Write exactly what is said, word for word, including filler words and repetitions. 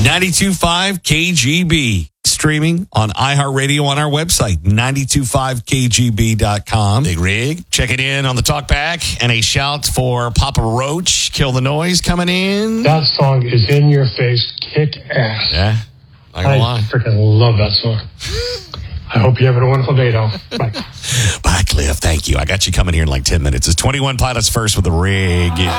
ninety-two point five K G B. Streaming on iHeartRadio on our website, nine two five K G B dot com. Big Rig, checking in on the talkback, and a shout for Papa Roach, Kill the Noise, coming in. That song is in your face, kick ass. Yeah, not gonna I lie. freaking love that song. I hope you have a wonderful day, though. Bye. Bye, Cliff. Thank you. I got you coming here in like ten minutes. It's twenty-one Pilots first with the Rig.